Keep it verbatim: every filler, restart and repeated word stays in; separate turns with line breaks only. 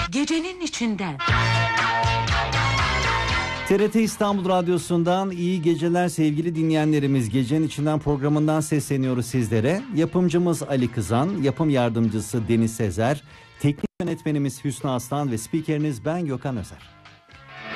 Gecenin içinden.
T R T İstanbul Radyosu'ndan iyi geceler sevgili dinleyenlerimiz. Gecenin içinden programından sesleniyoruz sizlere. Yapımcımız Ali Kızan, yapım yardımcısı Deniz Sezer, teknik yönetmenimiz Hüsnü Aslan ve spikeriniz ben Gökhan Özer.